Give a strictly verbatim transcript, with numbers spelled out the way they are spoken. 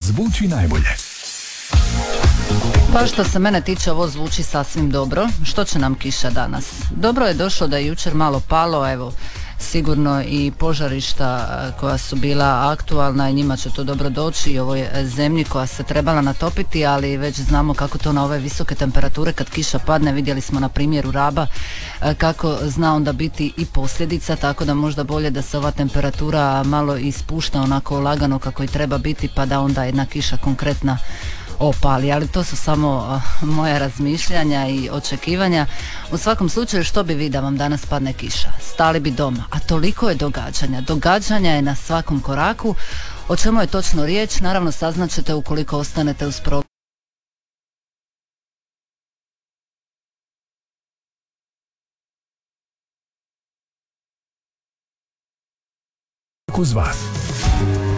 zvuči najbolje. Pa što se mene tiče, ovo zvuči sasvim dobro. Što će nam kiša danas? Dobro je došlo da je jučer malo palo, evo, sigurno i požarišta koja su bila aktualna i njima će to dobro doći i ovoj zemlji koja se trebala natopiti, ali već znamo kako to na ove visoke temperature kad kiša padne, vidjeli smo na primjeru Raba kako zna onda biti i posljedica, tako da možda bolje da se ova temperatura malo ispušta onako lagano kako i treba biti, pa da onda jedna kiša konkretna opali, ali to su samo uh, moja razmišljanja i očekivanja. U svakom slučaju, što bi vi da vam danas padne kiša? Stali bi doma, a toliko je događanja. Događanja je na svakom koraku. O čemu je točno riječ? Naravno saznaćete ukoliko ostanete uz program. Uz vas.